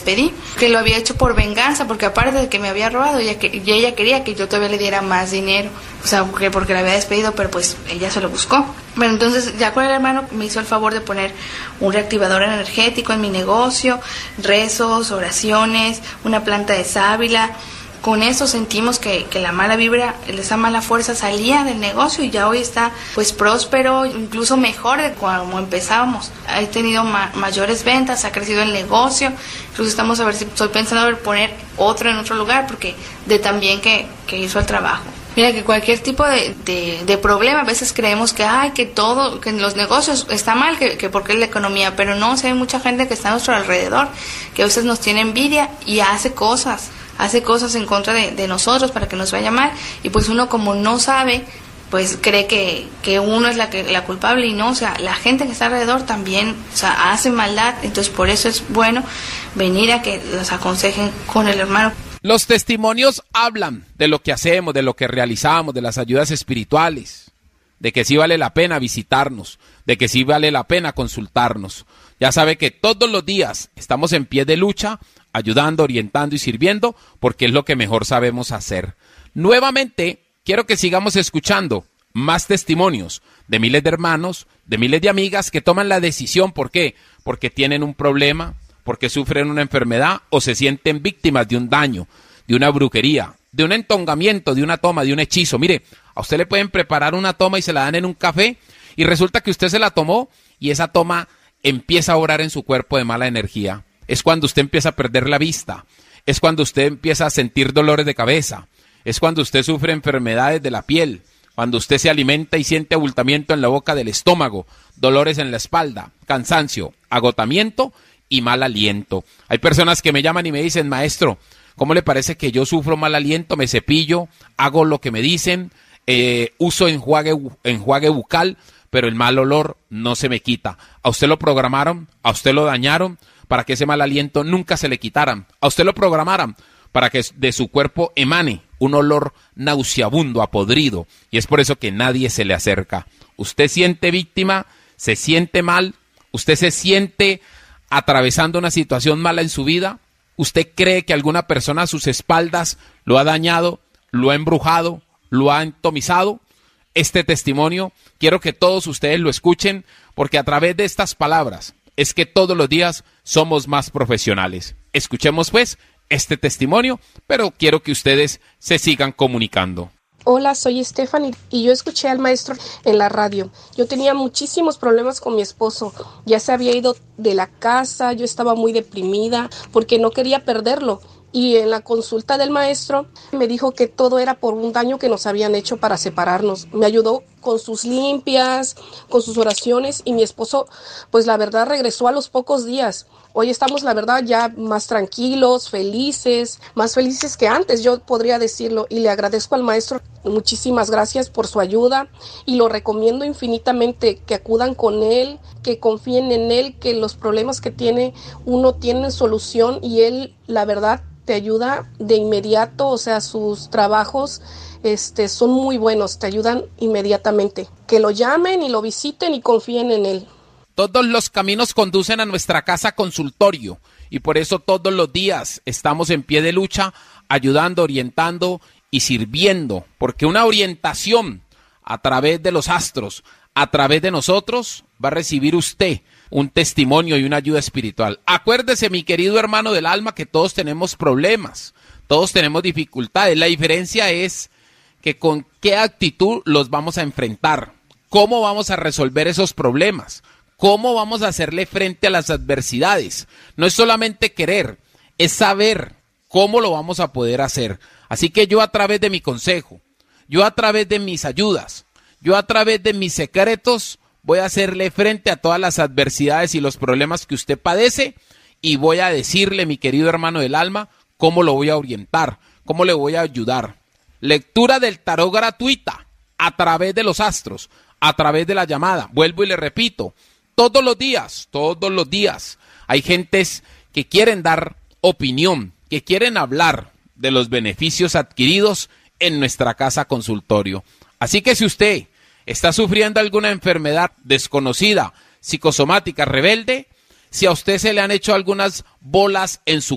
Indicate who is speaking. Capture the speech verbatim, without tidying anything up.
Speaker 1: despedí, que lo había hecho por venganza, porque aparte de que me había robado, ella, que, y ella quería que yo todavía le diera más dinero, o sea, porque, porque la había despedido, pero pues ella se lo buscó. Bueno, entonces ya con el hermano me hizo el favor de poner un reactivador energético en mi negocio, rezos, oraciones, una planta de sábila. Con eso sentimos que, que la mala vibra, esa mala fuerza salía del negocio y ya hoy está pues próspero, incluso mejor de como empezábamos. He tenido ma- mayores ventas, ha crecido el negocio, incluso estamos a ver si estoy pensando en poner otro en otro lugar porque de tan bien que, que hizo el trabajo. Mira que cualquier tipo de, de, de problema, a veces creemos que ay, que todo, que en los negocios está mal, que, que porque es la economía, pero no, o sea, hay mucha gente que está a nuestro alrededor, que a veces nos tiene envidia y hace cosas. hace cosas en contra de, de nosotros para que nos vaya mal, y pues uno como no sabe, pues cree que, que uno es la que la culpable y no, o sea, la gente que está alrededor también, o sea, hace maldad, entonces por eso es bueno venir a que los aconsejen con el hermano.
Speaker 2: Los testimonios hablan de lo que hacemos, de lo que realizamos, de las ayudas espirituales, de que sí vale la pena visitarnos, de que sí vale la pena consultarnos. Ya sabe que todos los días estamos en pie de lucha, ayudando, orientando y sirviendo, porque es lo que mejor sabemos hacer. Nuevamente, quiero que sigamos escuchando más testimonios de miles de hermanos, de miles de amigas que toman la decisión. ¿Por qué? Porque tienen un problema, porque sufren una enfermedad o se sienten víctimas de un daño, de una brujería, de un entongamiento, de una toma, de un hechizo. Mire, a usted le pueden preparar una toma y se la dan en un café y resulta que usted se la tomó y esa toma empieza a obrar en su cuerpo de mala energía. Es cuando usted empieza a perder la vista, es cuando usted empieza a sentir dolores de cabeza, es cuando usted sufre enfermedades de la piel, cuando usted se alimenta y siente abultamiento en la boca del estómago, dolores en la espalda, cansancio, agotamiento y mal aliento. Hay personas que me llaman y me dicen, maestro, ¿cómo le parece que yo sufro mal aliento? Me cepillo, hago lo que me dicen, eh, uso enjuague, enjuague bucal, pero el mal olor no se me quita. ¿A usted lo programaron? ¿A usted lo dañaron? Para que ese mal aliento nunca se le quitaran. A usted lo programaran para que de su cuerpo emane un olor nauseabundo, apodrido, y es por eso que nadie se le acerca. Usted siente víctima, se siente mal, usted se siente atravesando una situación mala en su vida, usted cree que alguna persona a sus espaldas lo ha dañado, lo ha embrujado, lo ha entomizado. Este testimonio quiero que todos ustedes lo escuchen, porque a través de estas palabras es que todos los días somos más profesionales. Escuchemos pues este testimonio, pero quiero que ustedes se sigan comunicando.
Speaker 3: Hola, soy Stephanie y yo escuché al maestro en la radio. Yo tenía muchísimos problemas con mi esposo. Ya se había ido de la casa, yo estaba muy deprimida porque no quería perderlo. Y en la consulta del maestro me dijo que todo era por un daño que nos habían hecho para separarnos. Me ayudó con sus limpias, con sus oraciones, y mi esposo, pues la verdad, regresó a los pocos días. Hoy estamos, la verdad, ya más tranquilos, felices, más felices que antes, yo podría decirlo, y le agradezco al maestro. Muchísimas gracias por su ayuda y lo recomiendo infinitamente, que acudan con él, que confíen en él, que los problemas que tiene uno tienen solución y él, la verdad, te ayuda de inmediato. O sea, sus trabajos este, son muy buenos, te ayudan inmediatamente. Que lo llamen y lo visiten y confíen en él.
Speaker 2: Todos los caminos conducen a nuestra casa consultorio y por eso todos los días estamos en pie de lucha, ayudando, orientando y sirviendo, porque una orientación a través de los astros, a través de nosotros, va a recibir usted un testimonio y una ayuda espiritual. Acuérdese, mi querido hermano del alma, que todos tenemos problemas, todos tenemos dificultades. La diferencia es que con qué actitud los vamos a enfrentar, cómo vamos a resolver esos problemas, cómo vamos a hacerle frente a las adversidades. No es solamente querer, es saber cómo lo vamos a poder hacer. Así que yo a través de mi consejo, yo a través de mis ayudas, yo a través de mis secretos, voy a hacerle frente a todas las adversidades y los problemas que usted padece y voy a decirle, mi querido hermano del alma, cómo lo voy a orientar, cómo le voy a ayudar. Lectura del tarot gratuita a través de los astros, a través de la llamada. Vuelvo y le repito, todos los días, todos los días hay gentes que quieren dar opinión, que quieren hablar de los beneficios adquiridos en nuestra casa consultorio. Así que si usted está sufriendo alguna enfermedad desconocida, psicosomática, rebelde, si a usted se le han hecho algunas bolas en su